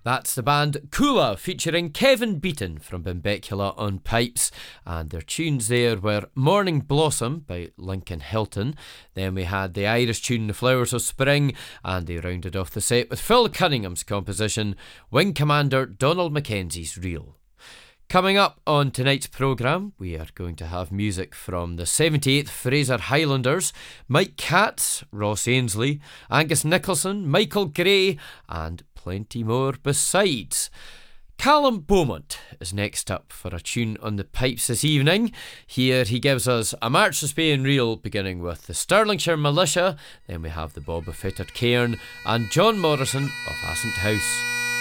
That's the band Kula featuring Kevin Beaton from Benbecula on pipes, and their tunes there were Morning Blossom by Lincoln Hilton. Then we had the Irish tune The Flowers of Spring, and they rounded off the set with Phil Cunningham's composition Wing Commander Donald Mackenzie's Reel. Coming up on tonight's programme, we are going to have music from the 78th Fraser Highlanders, Mike Katz, Ross Ainsley, Angus Nicholson, Michael Gray, and plenty more besides. Callum Beaumont is next up for a tune on the pipes this evening. Here he gives us a March to Spain reel beginning with the Stirlingshire Militia, then we have the Bob of Fettered Cairn and John Morrison of Ascent House.